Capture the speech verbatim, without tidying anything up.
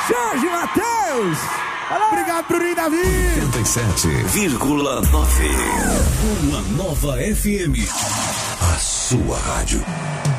Jorge Matheus. Obrigado, Bruninho Davi. oitenta e sete vírgula nove. Uma nova F M. A sua rádio.